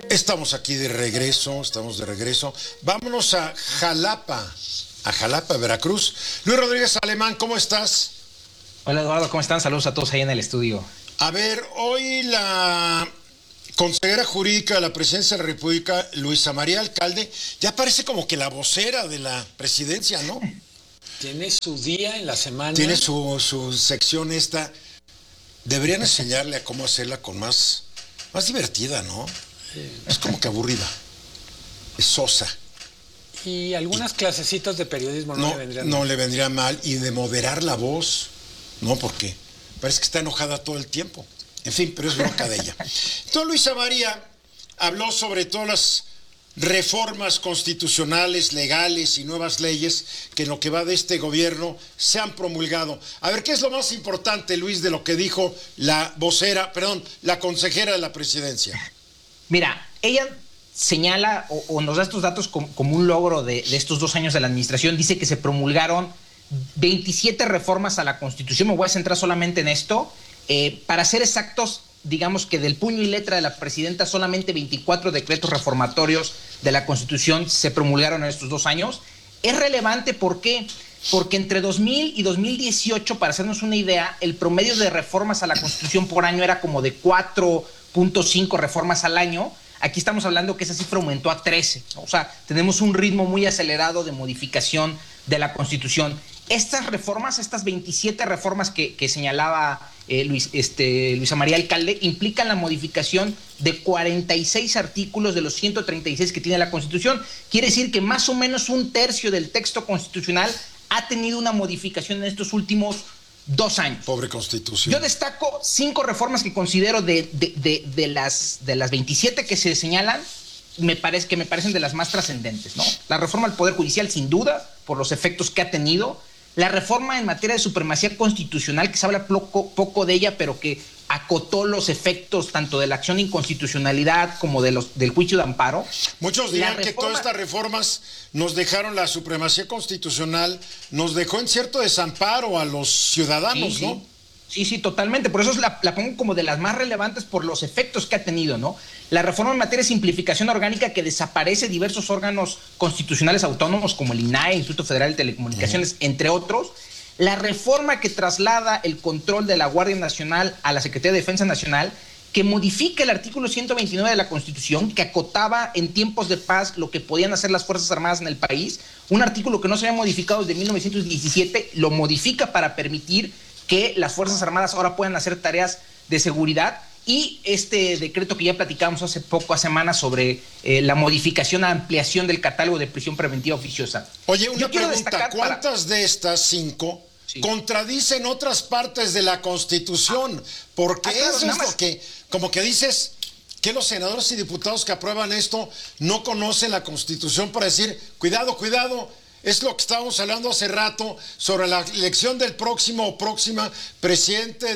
Estamos aquí de regreso, Vámonos a Jalapa, Veracruz. Luis Rodríguez Alemán, ¿cómo estás? Hola Eduardo, ¿cómo están? Saludos a todos ahí en el estudio. A ver, hoy la consejera jurídica de la Presidencia de la República, Luisa María Alcalde, ya parece como que la vocera de la presidencia, ¿no? Tiene su día en la semana. Tiene su sección esta. Deberían enseñarle a cómo hacerla con más divertida, ¿no? Es como que aburrida. Es sosa. Y algunas clasecitas de periodismo no le vendrían mal. No le vendría mal. Y de moderar la voz. No, porque parece que está enojada todo el tiempo. En fin, pero es bronca de ella. Entonces Luisa María habló sobre todas las reformas constitucionales, legales y nuevas leyes que en lo que va de este gobierno se han promulgado. A ver, ¿qué es lo más importante, Luis, de lo que dijo la consejera de la presidencia? Mira, ella señala o nos da estos datos como un logro de estos 2 años de la administración. Dice que se promulgaron 27 reformas a la Constitución. Me voy a centrar solamente en esto. Para ser exactos, digamos que del puño y letra de la presidenta, solamente 24 decretos reformatorios de la Constitución se promulgaron en estos 2 años. Es relevante, ¿por qué? Porque entre 2000 y 2018, para hacernos una idea, el promedio de reformas a la Constitución por año era como de 4.5 reformas al año. Aquí estamos hablando que esa cifra aumentó a 13, ¿no? O sea, tenemos un ritmo muy acelerado de modificación de la Constitución. Estas reformas, estas 27 reformas que señalaba Luisa María Alcalde, implican la modificación de 46 artículos de los 136 que tiene la Constitución. Quiere decir que más o menos 1/3 del texto constitucional ha tenido una modificación en estos últimos 2 años. Pobre Constitución. Yo destaco 5 reformas que considero de las 27 que se señalan, me parecen de las más trascendentes, ¿no? La reforma al Poder Judicial, sin duda, por los efectos que ha tenido. La reforma en materia de supremacía constitucional, que se habla poco de ella, pero que acotó los efectos tanto de la acción de inconstitucionalidad como del juicio de amparo. Muchos dirán que todas estas reformas nos dejaron, la supremacía constitucional nos dejó en cierto desamparo a los ciudadanos, sí, ¿no? Sí, totalmente. Por eso la pongo como de las más relevantes por los efectos que ha tenido, ¿no? La reforma en materia de simplificación orgánica, que desaparece diversos órganos constitucionales autónomos como el INAE, Instituto Federal de Telecomunicaciones, entre otros. La reforma que traslada el control de la Guardia Nacional a la Secretaría de Defensa Nacional, que modifica el artículo 129 de la Constitución, que acotaba en tiempos de paz lo que podían hacer las Fuerzas Armadas en el país. Un artículo que no se había modificado desde 1917, lo modifica para permitir que las Fuerzas Armadas ahora puedan hacer tareas de seguridad. Y este decreto que ya platicamos hace semanas sobre la modificación, ampliación del catálogo de prisión preventiva oficiosa. Oye, una pregunta, ¿cuántas de estas 5 contradicen otras partes de la Constitución? Porque claro, eso es lo que, como que dices, que los senadores y diputados que aprueban esto no conocen la Constitución para decir, cuidado, es lo que estábamos hablando hace rato sobre la elección del próximo o próxima presidente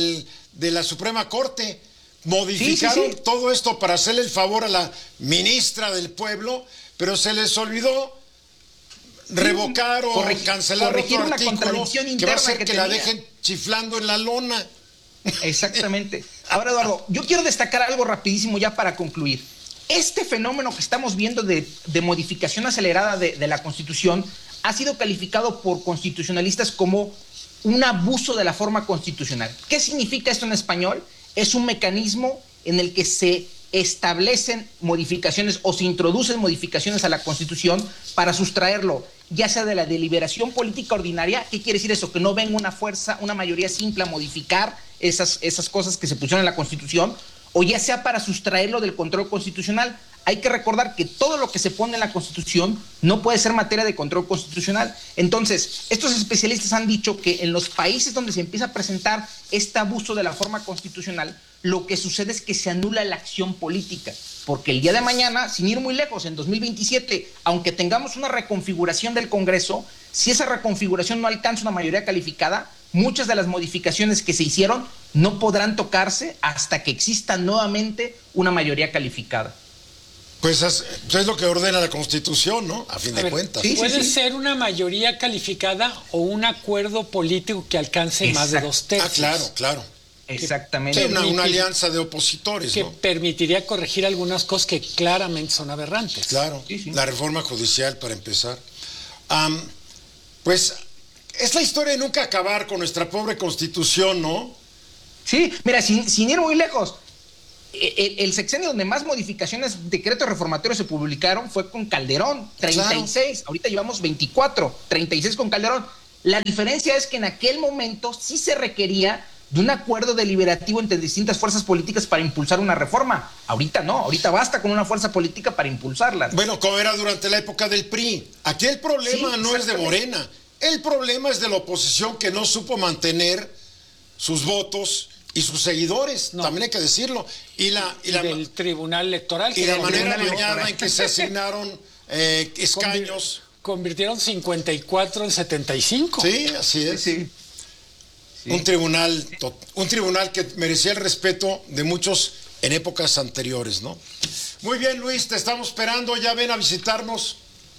de la Suprema Corte. Modificaron todo esto para hacerle el favor a la ministra del Pueblo, pero se les olvidó revocar o cancelar otro artículo que va a hacer que la dejen chiflando en la lona. Exactamente. Ahora, Eduardo, yo quiero destacar algo rapidísimo ya para concluir. Este fenómeno que estamos viendo de modificación acelerada de la Constitución ha sido calificado por constitucionalistas como un abuso de la forma constitucional. ¿Qué significa esto en español? Es un mecanismo en el que se establecen modificaciones o se introducen modificaciones a la Constitución para sustraerlo, ya sea de la deliberación política ordinaria. ¿Qué quiere decir eso? Que no venga una mayoría simple a modificar esas cosas que se pusieron en la Constitución, o ya sea para sustraerlo del control constitucional. Hay que recordar que todo lo que se pone en la Constitución no puede ser materia de control constitucional. Entonces, estos especialistas han dicho que en los países donde se empieza a presentar este abuso de la forma constitucional, lo que sucede es que se anula la acción política, porque el día de mañana, sin ir muy lejos, en 2027, aunque tengamos una reconfiguración del Congreso, si esa reconfiguración no alcanza una mayoría calificada, muchas de las modificaciones que se hicieron no podrán tocarse hasta que exista nuevamente una mayoría calificada. Pues es lo que ordena la Constitución, ¿no? A fin de cuentas. Puede ser una mayoría calificada o un acuerdo político que alcance más de 2/3. Claro. Exactamente. Sí, una alianza de opositores, que ¿no? permitiría corregir algunas cosas que claramente son aberrantes. Claro, Sí, sí. la reforma judicial para empezar. Pues es la historia de nunca acabar con nuestra pobre constitución, ¿no? Sí, mira, sin ir muy lejos, el sexenio donde más modificaciones, decretos reformatorios se publicaron fue con Calderón, 36. Claro. Ahorita llevamos 24, 36 con Calderón. La diferencia es que en aquel momento sí se requería de un acuerdo deliberativo entre distintas fuerzas políticas para impulsar una reforma. Ahorita no, ahorita basta con una fuerza política para impulsarla. Bueno, como era durante la época del PRI. Aquí el problema no es de Morena, el problema es de la oposición que no supo mantener sus votos y sus seguidores, también hay que decirlo. Y del Tribunal Electoral. Y la manera amañada en que se asignaron escaños. Convirtieron 54 en 75. Sí, así es. Sí. Sí. Un tribunal que merecía el respeto de muchos en épocas anteriores, ¿no? Muy bien, Luis, te estamos esperando, ya ven a visitarnos.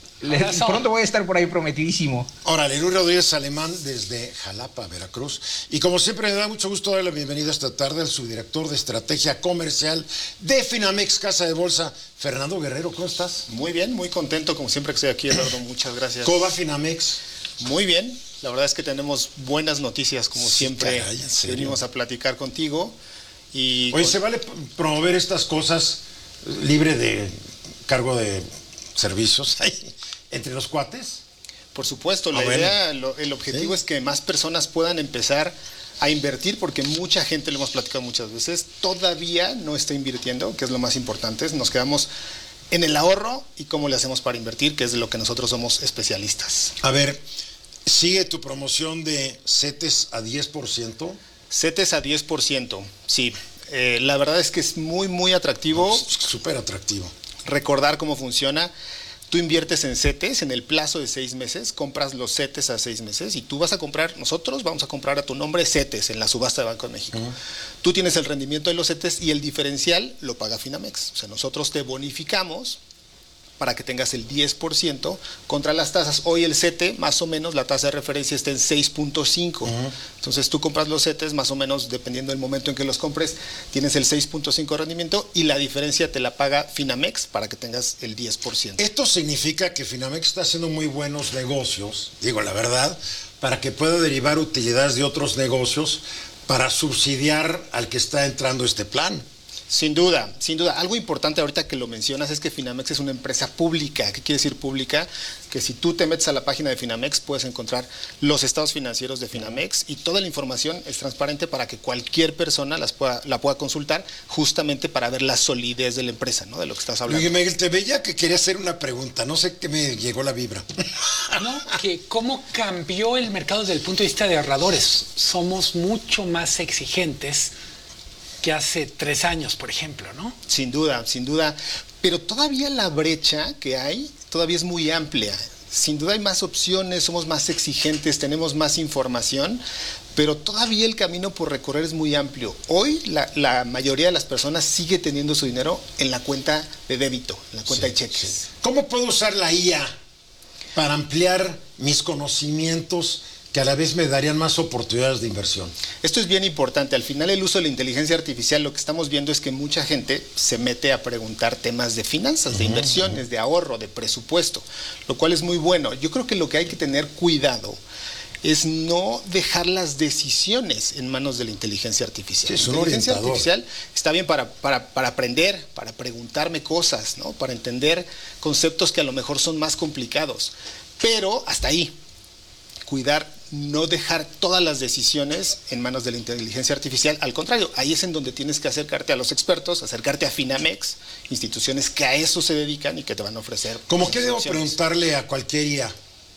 Pronto voy a estar por ahí, prometidísimo. Órale, Luis Rodríguez Alemán desde Jalapa, Veracruz. Y como siempre me da mucho gusto darle la bienvenida esta tarde al subdirector de Estrategia Comercial de Finamex Casa de Bolsa, Fernando Guerrero. ¿Cómo estás? Muy bien, muy contento como siempre que estoy aquí, Eduardo. Muchas gracias. ¿Cómo va Finamex? Muy bien, la verdad es que tenemos buenas noticias como siempre. Caray, ¿en serio? Venimos a platicar contigo. Oye, ¿se vale promover estas cosas libre de cargo de servicios entre los cuates? Por supuesto, la idea, el objetivo es que más personas puedan empezar a invertir, porque mucha gente, lo hemos platicado muchas veces, todavía no está invirtiendo, que es lo más importante. Nos quedamos en el ahorro y cómo le hacemos para invertir, que es de lo que nosotros somos especialistas. A ver, ¿sigue tu promoción de CETES a 10%? CETES a 10%, sí. La verdad es que es muy, muy atractivo. Súper atractivo. Recordar cómo funciona. Tú inviertes en CETES en el plazo de 6 meses, compras los CETES a 6 meses y tú vas a comprar, nosotros vamos a comprar a tu nombre CETES en la subasta de Banco de México. Tú tienes el rendimiento de los CETES y el diferencial lo paga Finamex. O sea, nosotros te bonificamos para que tengas el 10% contra las tasas. Hoy el CETE, más o menos, la tasa de referencia está en 6.5. Entonces tú compras los CETES, más o menos, dependiendo del momento en que los compres, tienes el 6.5 de rendimiento y la diferencia te la paga Finamex para que tengas el 10%. Esto significa que Finamex está haciendo muy buenos negocios, digo la verdad, para que pueda derivar utilidades de otros negocios para subsidiar al que está entrando este plan. Sin duda, sin duda. Algo importante ahorita que lo mencionas es que Finamex es una empresa pública. ¿Qué quiere decir pública? Que si tú te metes a la página de Finamex puedes encontrar los estados financieros de Finamex y toda la información es transparente para que cualquier persona la pueda consultar, justamente para ver la solidez de la empresa, ¿no? De lo que estás hablando. Luis Miguel, te veía que quería hacer una pregunta, no sé qué me llegó la vibra. No, que cómo cambió el mercado desde el punto de vista de ahorradores. Somos mucho más exigentes que hace 3 años, por ejemplo, ¿no? Sin duda, sin duda. Pero todavía la brecha que hay todavía es muy amplia. Sin duda hay más opciones, somos más exigentes, tenemos más información, pero todavía el camino por recorrer es muy amplio. Hoy la mayoría de las personas sigue teniendo su dinero en la cuenta de débito, en la cuenta de cheques. Sí. ¿Cómo puedo usar la IA para ampliar mis conocimientos que a la vez me darían más oportunidades de inversión? Esto es bien importante. Al final el uso de la inteligencia artificial, lo que estamos viendo es que mucha gente se mete a preguntar temas de finanzas, de inversiones, de ahorro, de presupuesto, lo cual es muy bueno. Yo creo que lo que hay que tener cuidado es no dejar las decisiones en manos de la inteligencia artificial. Sí, es la un inteligencia orientador. artificial está bien para aprender, para preguntarme cosas, ¿no? Para entender conceptos que a lo mejor son más complicados, pero hasta ahí. Cuidar, no dejar todas las decisiones en manos de la inteligencia artificial. Al contrario, ahí es en donde tienes que acercarte a los expertos, acercarte a Finamex, instituciones que a eso se dedican y que te van a ofrecer. ¿Cómo qué debo opciones. preguntarle a cualquier IA?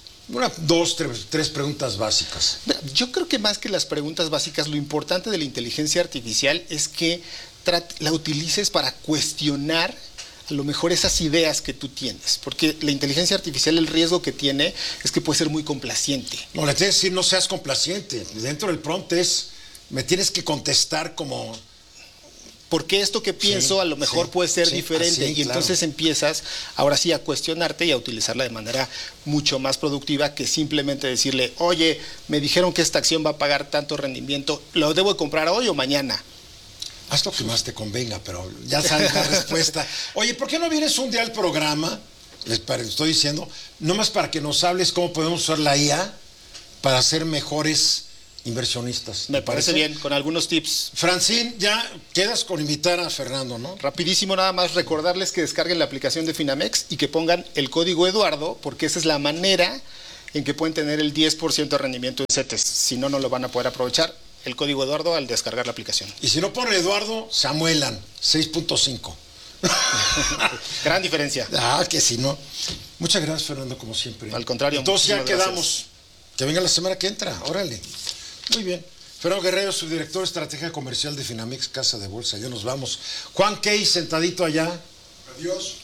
Tres preguntas básicas. Yo creo que más que las preguntas básicas, lo importante de la inteligencia artificial es que la utilices para cuestionar a lo mejor esas ideas que tú tienes, porque la inteligencia artificial, el riesgo que tiene es que puede ser muy complaciente. No, le tienes que decir no seas complaciente. Dentro del prompt me tienes que contestar como porque esto que pienso Sí, a lo mejor sí, puede ser sí, diferente. así, Y entonces claro. empiezas ahora sí a cuestionarte y a utilizarla de manera mucho más productiva que simplemente decirle, oye, me dijeron que esta acción va a pagar tanto rendimiento, ¿lo debo de comprar hoy o mañana? Haz lo que más te convenga, pero ya sabes la respuesta. Oye, ¿por qué no vienes un día al programa? Estoy diciendo, nomás para que nos hables cómo podemos usar la IA para ser mejores inversionistas. Me ¿Te parece bien, con algunos tips. Francine, ya quedas con invitar a Fernando, ¿no? Rapidísimo, nada más recordarles que descarguen la aplicación de Finamex y que pongan el código Eduardo, porque esa es la manera en que pueden tener el 10% de rendimiento en CETES. Si no, no lo van a poder aprovechar. El código Eduardo al descargar la aplicación. Y si no ponen Eduardo, Samuelan, 6.5. Gran diferencia. Que si no. Muchas gracias, Fernando, como siempre. Al contrario, Entonces ya muchísimas quedamos. gracias. Que venga la semana que entra, órale. Muy bien. Fernando Guerrero, subdirector de Estrategia Comercial de Finamex, Casa de Bolsa. Ya nos vamos. Juan Key, sentadito allá. Adiós.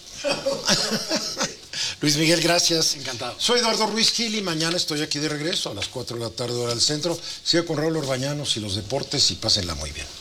Luis Miguel, gracias. Encantado. Soy Eduardo Ruiz Gil y mañana estoy aquí de regreso a las 4 de la tarde, hora del centro. Sigo con Raúl Orbañanos y los deportes y pásenla muy bien.